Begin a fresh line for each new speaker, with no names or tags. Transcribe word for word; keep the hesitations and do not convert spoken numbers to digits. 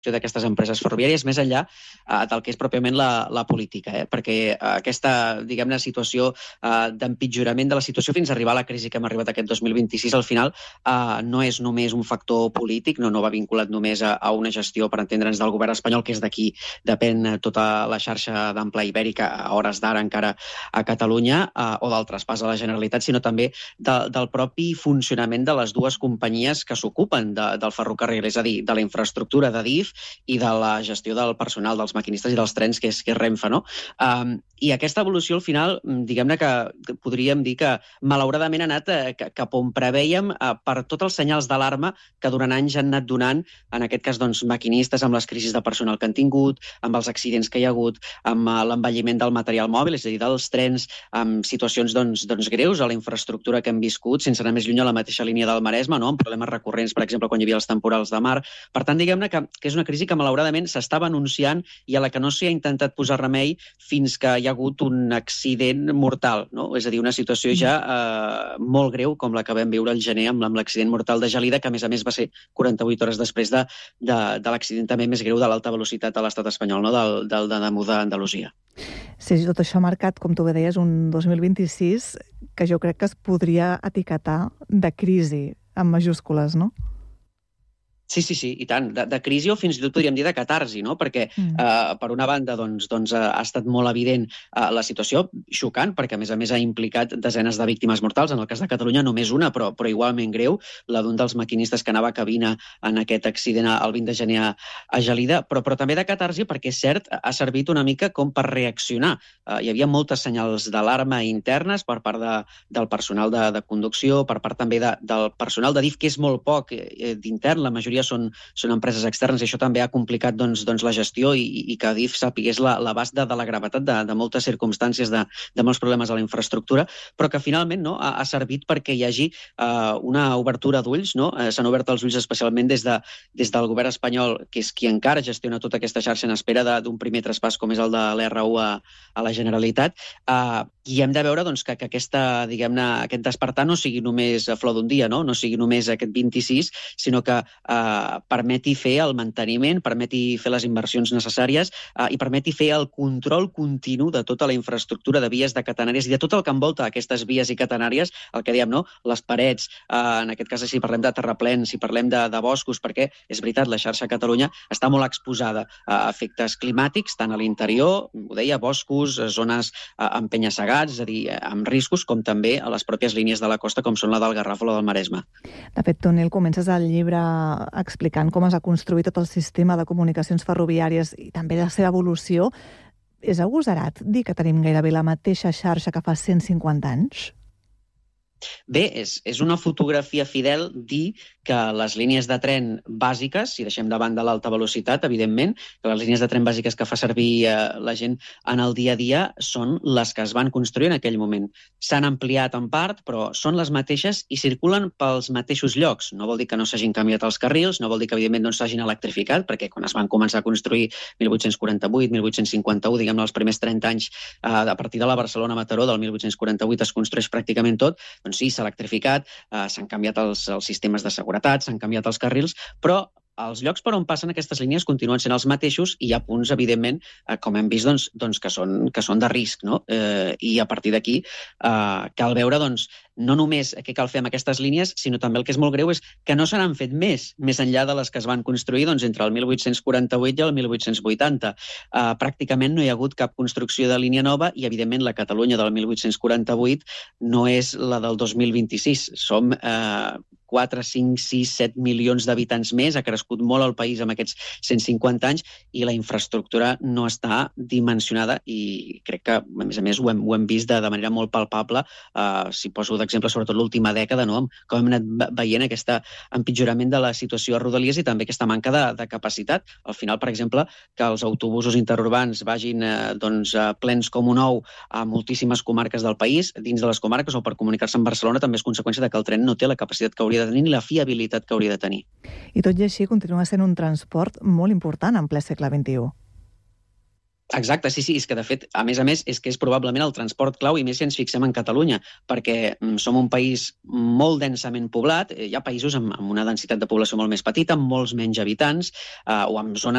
d'aquestes empreses ferroviàries, més enllà uh, del que és pròpiament la, la política, eh? Perquè uh, aquesta, diguem-ne, situació uh, d'empitjorament de la situació fins a arribar a la crisi que hem arribat aquest dos mil vint-i-sis, al final uh, no és només un factor polític, no, no va vinculat només a, a una gestió, per entendre'ns, del govern espanyol, que és d'aquí depèn tota la xarxa d'ample ibèrica, a hores d'ara encara a Catalunya, uh, o del traspàs a la Generalitat, sinó també de, del propi funcionament de les dues companyies que s'ocupen de, del ferrocarril, és a dir, de la infraestructura de D I F i de la gestió del personal, dels maquinistes i dels trens, que és, que és Renfe, no? Um, I aquesta evolució, al final, diguem-ne que, que podríem dir que malauradament ha anat eh, cap on preveiem eh, per tots els senyals d'alarma que durant anys han anat donant, en aquest cas, doncs, maquinistes amb les crisis de personal que han tingut, amb els accidents que hi ha hagut, amb uh, l'envelliment del material mòbil, és a dir, dels trens, amb situacions doncs, doncs, greus a la infraestructura que hem viscut, sense anar més lluny a la mateixa línia del Maresme, no? Amb problemes recurrents, per exemple, quan hi havia els temporals de mar. Per tant, diguem-ne que, que és una crisi que malauradament s'estava anunciant i a la que no s'hi ha intentat posar remei fins que hi ha hagut un accident mortal, no? És a dir, una situació ja eh, molt greu, com la que vam viure al gener amb, amb l'accident mortal de Gelida, que a més a més va ser quaranta-vuit hores després de, de, de l'accident també més greu de l'alta velocitat a l'estat espanyol, no? del, del de Damunt d'Andalusia.
Sí, tot això ha marcat, com tu bé deies, un dos mil vint-i-sis que jo crec que es podria etiquetar de crisi, amb majúscules, no?
Sí, sí, sí, i tant. De, de crisi o fins i tot podríem dir de catarsi, no? Perquè, mm. eh, per una banda, doncs, doncs, ha estat molt evident eh, la situació, xocant, perquè, a més a més, ha implicat desenes de víctimes mortals. En el cas de Catalunya, només una, però, però igualment greu, la d'un dels maquinistes que anava a cabina en aquest accident el vint de gener a, a Gelida, però, però també de catarsi, perquè, és cert, ha servit una mica com per reaccionar. Eh, hi havia moltes senyals d'alarma internes per part de, del personal de, de conducció, per part també de, del personal de D I F, que és molt poc eh, d'intern, la majoria Són, són empreses externes i això també ha complicat doncs, doncs, la gestió i, i que D I F sapigués l'abast de, de la gravetat de, de moltes circumstàncies, de, de molts problemes a la infraestructura, però que finalment no, ha, ha servit perquè hi hagi uh, una obertura d'ulls, no? Uh, s'han obert els ulls especialment des, de, des del govern espanyol, que és qui encara gestiona tota aquesta xarxa en espera d'un primer traspàs com és el de l'R u a, a la Generalitat, uh, i hem de veure doncs, que, que aquesta, diguem-ne, aquest despertar no sigui només a flor d'un dia, no? No sigui només aquest vint-i-sis, sinó que uh, permeti fer el manteniment, permeti fer les inversions necessàries eh, i permeti fer el control continu de tota la infraestructura de vies de catenàries i de tot el que envolta aquestes vies i catenàries, el que diem, no? Les parets, eh, en aquest cas si parlem de terraplens, si parlem de, de boscos, perquè és veritat, la xarxa a Catalunya està molt exposada a efectes climàtics, tant a l'interior, ho deia, boscos, zones eh, amb penya-segats, és a dir, amb riscos, com també a les pròpies línies de la costa, com són la del Garraf o la del Maresme.
De fet, Tonil, comences el llibre explicant com es ha construït tot el sistema de comunicacions ferroviàries i també la seva evolució. És agosarat dir que tenim gairebé la mateixa xarxa que fa cent cinquanta anys?
Bé, és, és una fotografia fidel dir que les línies de tren bàsiques, si deixem de banda l'alta velocitat, evidentment, que les línies de tren bàsiques que fa servir eh, la gent en el dia a dia són les que es van construir en aquell moment. S'han ampliat en part, però són les mateixes i circulen pels mateixos llocs. No vol dir que no s'hagin canviat els carrils, no vol dir que, evidentment, no s'hagin electrificat, perquè quan es van començar a construir mil vuit-cents quaranta-vuit, mil vuit-cents cinquanta-u, diguem-ne, els primers trenta anys, eh, a partir de la Barcelona-Mataró del mil vuit-cents quaranta-vuit es construeix pràcticament tot, doncs sí, s'ha electrificat, eh, s'han canviat els, els sistemes de seguretat, s'han canviat els carrils, però els llocs per on passen aquestes línies continuen sent els mateixos i hi ha punts, evidentment, eh, com hem vist, doncs, doncs que, són, que són de risc, no? Eh, I a partir d'aquí eh, cal veure, doncs, no només què cal fer amb aquestes línies, sinó també el que és molt greu és que no se n'han fet més, més enllà de les que es van construir doncs, entre el mil vuit-cents quaranta-vuit i el mil vuit-cents vuitanta. Eh, pràcticament no hi ha hagut cap construcció de línia nova i, evidentment, la Catalunya del mil vuit-cents quaranta-vuit no és la del dos mil vint-i-sis. Som eh, quatre, cinc, sis, set milions d'habitants més, ha crescut molt el país amb aquests cent cinquanta anys i la infraestructura no està dimensionada i crec que, a més a més, ho hem, ho hem vist de, de manera molt palpable. Uh, si poso d'exemple, sobretot l'última dècada, no? Com hem anat veient aquest empitjorament de la situació a Rodalies i també aquesta manca de, de capacitat. Al final, per exemple, que els autobusos interurbans vagin eh, doncs, plens com un ou a moltíssimes comarques del país, dins de les comarques o per comunicar-se amb Barcelona, també és conseqüència de que el tren no té la capacitat que hauria de tenir ni la fiabilitat que hauria de tenir.
I tot i així continua sent un transport molt important en ple segle vint-i-u.
Exacte, sí, sí, és que de fet, a més a més, és que és probablement el transport clau i més si ens fixem en Catalunya, perquè som un país molt densament poblat, hi ha països amb una densitat de població molt més petita, amb molts menys habitants, eh, o amb zones